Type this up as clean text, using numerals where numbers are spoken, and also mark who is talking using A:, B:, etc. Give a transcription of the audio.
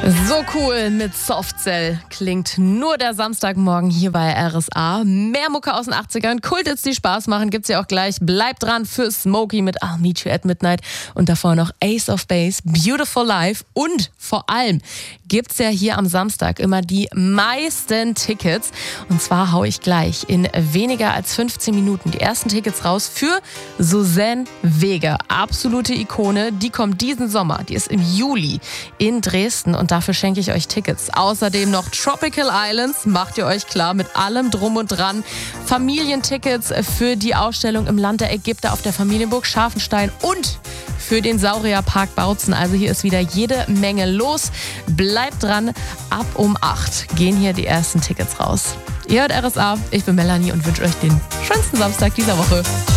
A: So cool mit Softcell klingt nur der Samstagmorgen hier bei RSA. Mehr Mucke aus den 80ern, Kulthits, die Spaß machen, gibt's ja auch gleich. Bleibt dran für Smokey mit I'll Meet You at Midnight und davor noch Ace of Base, Beautiful Life und vor allem gibt's ja hier am Samstag immer die meisten Tickets. Und zwar hau ich gleich in weniger als 15 Minuten die ersten Tickets raus für Suzanne Vega. Absolute Ikone, die kommt diesen Sommer, die ist im Juli in Dresden und dafür schenke ich euch Tickets. Außerdem noch Tropical Islands, macht ihr euch klar, mit allem drum und dran. Familientickets für die Ausstellung im Land der Ägypter auf der Familienburg Scharfenstein und für den Saurierpark Bautzen. Also hier ist wieder jede Menge los. Bleibt dran, ab um 8 gehen hier die ersten Tickets raus. Ihr hört RSA, ich bin Melanie und wünsche euch den schönsten Samstag dieser Woche.